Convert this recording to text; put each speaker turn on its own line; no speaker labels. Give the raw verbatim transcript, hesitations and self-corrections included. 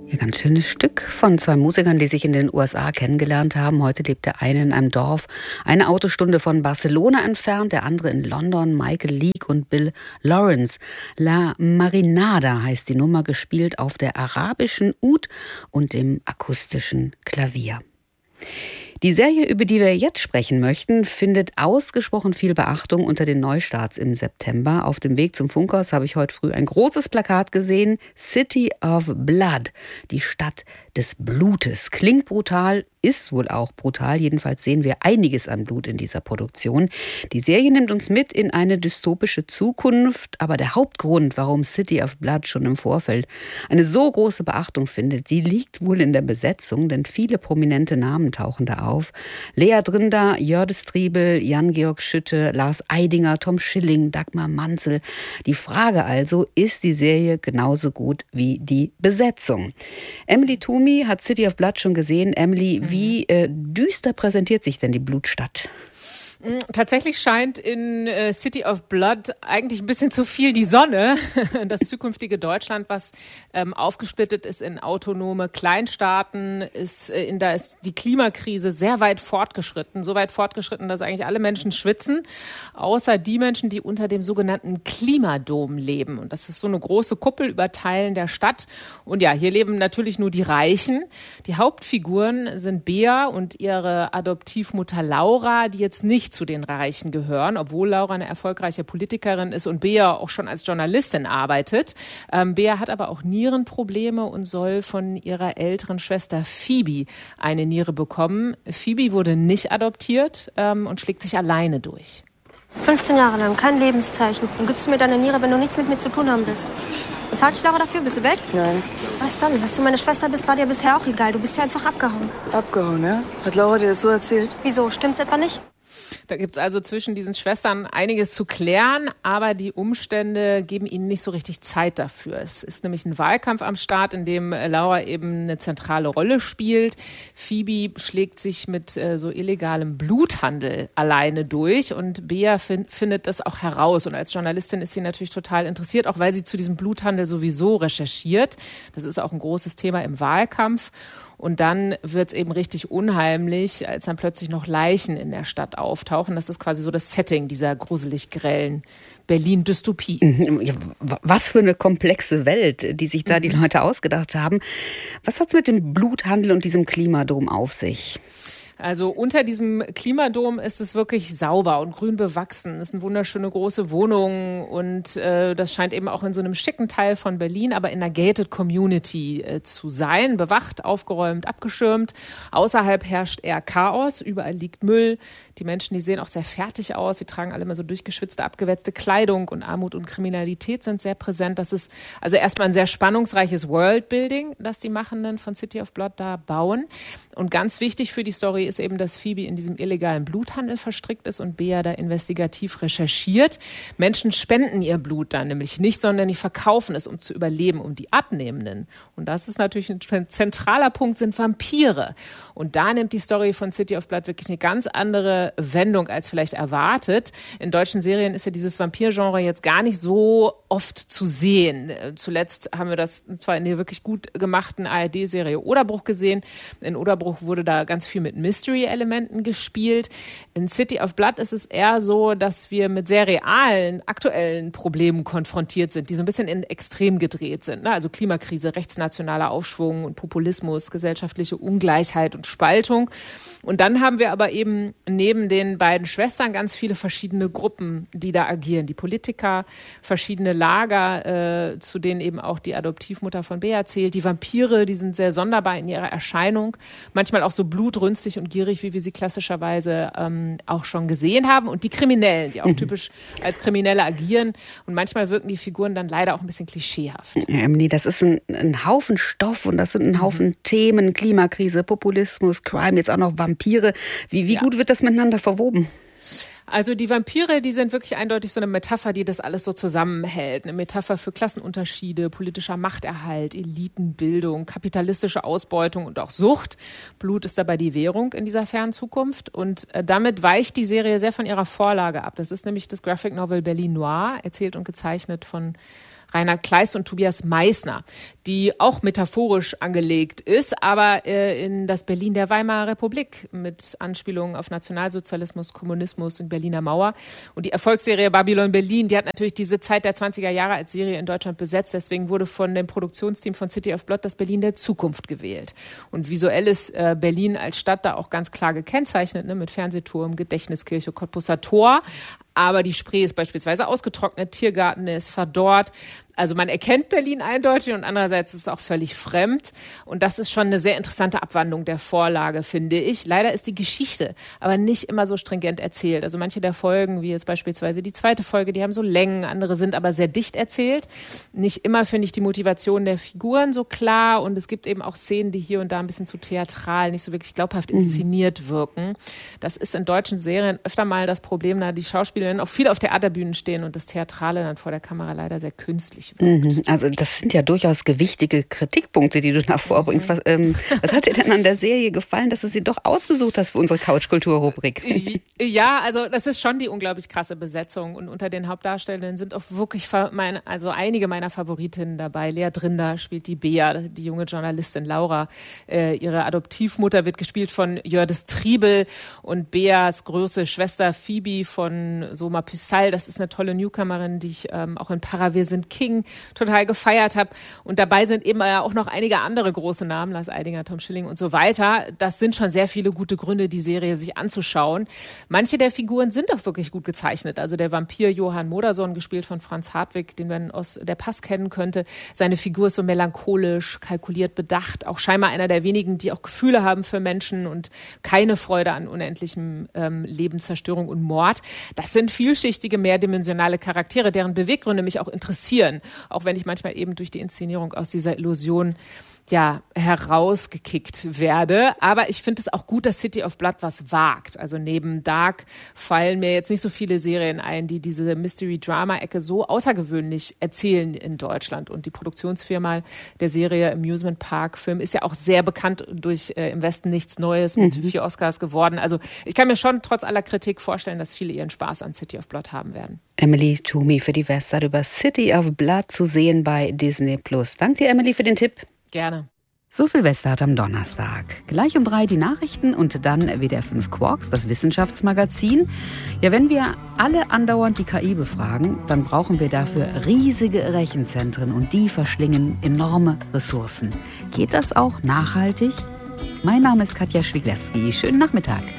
Ja, ganz schönes Stück von zwei Musikern, die sich in den U S A kennengelernt haben. Heute lebt der eine in einem Dorf, eine Autostunde von Barcelona entfernt, der andere in London. Michael Leake und Bill Lawrence. La Marinada heißt die Nummer, gespielt auf der arabischen Oud und dem akustischen Klavier. Die Serie, über die wir jetzt sprechen möchten, findet ausgesprochen viel Beachtung unter den Neustarts im September. Auf dem Weg zum Funkhaus habe ich heute früh ein großes Plakat gesehen. City of Blood, die Stadt des Blutes. Klingt brutal, ist wohl auch brutal. Jedenfalls sehen wir einiges an Blut in dieser Produktion. Die Serie nimmt uns mit in eine dystopische Zukunft. Aber der Hauptgrund, warum City of Blood schon im Vorfeld eine so große Beachtung findet, die liegt wohl in der Besetzung, denn viele prominente Namen tauchen da auf. Lea Drinder, Jördis Triebel, Jan-Georg Schütte, Lars Eidinger, Tom Schilling, Dagmar Manzel. Die Frage also, ist die Serie genauso gut wie die Besetzung? Emily Toomey hat City of Blood schon gesehen. Emily, wie äh, düster präsentiert sich denn die Blutstadt?
Tatsächlich scheint in äh, City of Blood eigentlich ein bisschen zu viel die Sonne. Das zukünftige Deutschland, was ähm, aufgesplittet ist in autonome Kleinstaaten, ist, äh, in, da ist die Klimakrise sehr weit fortgeschritten. So weit fortgeschritten, dass eigentlich alle Menschen schwitzen, außer die Menschen, die unter dem sogenannten Klimadom leben. Und das ist so eine große Kuppel über Teilen der Stadt. Und ja, hier leben natürlich nur die Reichen. Die Hauptfiguren sind Bea und ihre Adoptivmutter Laura, die jetzt nicht zu den Reichen gehören, obwohl Laura eine erfolgreiche Politikerin ist und Bea auch schon als Journalistin arbeitet. Ähm, Bea hat aber auch Nierenprobleme und soll von ihrer älteren Schwester Phoebe eine Niere bekommen. Phoebe wurde nicht adoptiert ähm, und schlägt sich alleine durch.
fünfzehn Jahre lang, kein Lebenszeichen. Und gibst du mir deine Niere, wenn du nichts mit mir zu tun haben willst? Bezahlst du Laura dafür? Willst du Geld?
Nein.
Was dann? Dass du meine Schwester bist, war dir bisher auch egal. Du bist ja einfach abgehauen.
Abgehauen, ja? Hat Laura dir das so erzählt?
Wieso? Stimmt's etwa nicht?
Da gibt's also zwischen diesen Schwestern einiges zu klären, aber die Umstände geben ihnen nicht so richtig Zeit dafür. Es ist nämlich ein Wahlkampf am Start, in dem Laura eben eine zentrale Rolle spielt. Phoebe schlägt sich mit äh, so illegalem Bluthandel alleine durch und Bea fin- findet das auch heraus. Und als Journalistin ist sie natürlich total interessiert, auch weil sie zu diesem Bluthandel sowieso recherchiert. Das ist auch ein großes Thema im Wahlkampf. Und dann wird's eben richtig unheimlich, als dann plötzlich noch Leichen in der Stadt auftauchen. Das ist quasi so das Setting dieser gruselig grellen Berlin-Dystopie.
Was für eine komplexe Welt, die sich da die Leute ausgedacht haben. Was hat's mit dem Bluthandel und diesem Klimadom auf sich?
Also unter diesem Klimadom ist es wirklich sauber und grün bewachsen. Es ist eine wunderschöne große Wohnung und äh, das scheint eben auch in so einem schicken Teil von Berlin, aber in einer gated Community äh, zu sein. Bewacht, aufgeräumt, abgeschirmt. Außerhalb herrscht eher Chaos. Überall liegt Müll. Die Menschen, die sehen auch sehr fertig aus. Sie tragen alle immer so durchgeschwitzte, abgewetzte Kleidung und Armut und Kriminalität sind sehr präsent. Das ist also erstmal ein sehr spannungsreiches Worldbuilding, das die Machenden von City of Blood da bauen. Und ganz wichtig für die Story ist eben, dass Phoebe in diesem illegalen Bluthandel verstrickt ist und Bea da investigativ recherchiert. Menschen spenden ihr Blut dann nämlich nicht, sondern die verkaufen es, um zu überleben, um die Abnehmenden. Und das ist natürlich ein zentraler Punkt, sind Vampire. Und da nimmt die Story von City of Blood wirklich eine ganz andere Wendung als vielleicht erwartet. In deutschen Serien ist ja dieses Vampir-Genre jetzt gar nicht so oft zu sehen. Zuletzt haben wir das zwar in der wirklich gut gemachten A R D-Serie Oderbruch gesehen. In Oderbruch wurde da ganz viel mit Mystery-Elementen gespielt. In City of Blood ist es eher so, dass wir mit sehr realen, aktuellen Problemen konfrontiert sind, die so ein bisschen in Extrem gedreht sind. Also Klimakrise, rechtsnationaler Aufschwung und Populismus, gesellschaftliche Ungleichheit und Spaltung. Und dann haben wir aber eben neben den beiden Schwestern ganz viele verschiedene Gruppen, die da agieren. Die Politiker, verschiedene Lager, äh, zu denen eben auch die Adoptivmutter von Bea zählt. Die Vampire, die sind sehr sonderbar in ihrer Erscheinung. Manchmal auch so blutrünstig und gierig, wie wir sie klassischerweise ähm, auch schon gesehen haben. Und die Kriminellen, die auch typisch als Kriminelle agieren. Und manchmal wirken die Figuren dann leider auch ein bisschen klischeehaft.
Emily, das ist ein, ein Haufen Stoff und das sind ein Haufen mhm. Themen. Klimakrise, Populismus, Crime, jetzt auch noch Vampire. Wie, wie ja. gut wird das miteinander verwoben?
Also die Vampire, die sind wirklich eindeutig so eine Metapher, die das alles so zusammenhält. Eine Metapher für Klassenunterschiede, politischer Machterhalt, Elitenbildung, kapitalistische Ausbeutung und auch Sucht. Blut ist dabei die Währung in dieser fernen Zukunft. Und damit weicht die Serie sehr von ihrer Vorlage ab. Das ist nämlich das Graphic Novel Berlin Noir, erzählt und gezeichnet von Reinhard Kleist und Tobias Meissner, die auch metaphorisch angelegt ist, aber äh, in das Berlin der Weimarer Republik mit Anspielungen auf Nationalsozialismus, Kommunismus und Berliner Mauer. Und die Erfolgsserie Babylon Berlin, die hat natürlich diese Zeit der zwanziger Jahre als Serie in Deutschland besetzt. Deswegen wurde von dem Produktionsteam von City of Blood das Berlin der Zukunft gewählt. Und visuell ist äh, Berlin als Stadt da auch ganz klar gekennzeichnet, ne, mit Fernsehturm, Gedächtniskirche, Cottbusser Tor. Aber die Spree ist beispielsweise ausgetrocknet, Tiergarten ist verdorrt. Also man erkennt Berlin eindeutig und andererseits ist es auch völlig fremd. Und das ist schon eine sehr interessante Abwandlung der Vorlage, finde ich. Leider ist die Geschichte aber nicht immer so stringent erzählt. Also manche der Folgen, wie jetzt beispielsweise die zweite Folge, die haben so Längen, andere sind aber sehr dicht erzählt. Nicht immer finde ich die Motivation der Figuren so klar und es gibt eben auch Szenen, die hier und da ein bisschen zu theatral, nicht so wirklich glaubhaft inszeniert wirken. Das ist in deutschen Serien öfter mal das Problem, da die Schauspielerinnen auch viel auf Theaterbühnen stehen und das Theatrale dann vor der Kamera leider sehr künstlich wirkt.
Also das sind ja durchaus gewichtige Kritikpunkte, die du da vorbringst. Was, ähm, was hat dir denn an der Serie gefallen, dass du sie doch ausgesucht hast für unsere Couchkultur-Rubrik?
Ja, also das ist schon die unglaublich krasse Besetzung und unter den Hauptdarstellenden sind auch wirklich meine, also einige meiner Favoritinnen dabei. Lea Drinder spielt die Bea, die junge Journalistin Laura. Äh, ihre Adoptivmutter wird gespielt von Jördis Triebel und Beas große Schwester Phoebe von Soma Püssal. Das ist eine tolle Newcomerin, die ich ähm, auch in Para Wir sind King total gefeiert habe. Und dabei sind eben ja auch noch einige andere große Namen, Lars Eidinger, Tom Schilling und so weiter. Das sind schon sehr viele gute Gründe, die Serie sich anzuschauen. Manche der Figuren sind auch wirklich gut gezeichnet. Also der Vampir Johann Modersohn, gespielt von Franz Hartwig, den man aus Der Pass kennen könnte. Seine Figur ist so melancholisch, kalkuliert, bedacht. Auch scheinbar einer der wenigen, die auch Gefühle haben für Menschen und keine Freude an unendlichem ähm, Leben, Zerstörung und Mord. Das sind vielschichtige, mehrdimensionale Charaktere, deren Beweggründe mich auch interessieren. Auch wenn ich manchmal eben durch die Inszenierung aus dieser Illusion ja, herausgekickt werde. Aber ich finde es auch gut, dass City of Blood was wagt. Also neben Dark fallen mir jetzt nicht so viele Serien ein, die diese Mystery-Drama-Ecke so außergewöhnlich erzählen in Deutschland. Und die Produktionsfirma der Serie Amusement Park Film ist ja auch sehr bekannt durch äh, Im Westen nichts Neues mit mhm. vier Oscars geworden. Also ich kann mir schon trotz aller Kritik vorstellen, dass viele ihren Spaß an City of Blood haben werden.
Emily Toomey für die Westart über City of Blood zu sehen bei Disney Plus. Danke dir, Emily, für den Tipp.
Gerne.
So viel Westart am Donnerstag. Gleich um drei die Nachrichten und dann W D R fünf Quarks, das Wissenschaftsmagazin. Ja, wenn wir alle andauernd die K I befragen, dann brauchen wir dafür riesige Rechenzentren und die verschlingen enorme Ressourcen. Geht das auch nachhaltig? Mein Name ist Katja Schwiglewski. Schönen Nachmittag.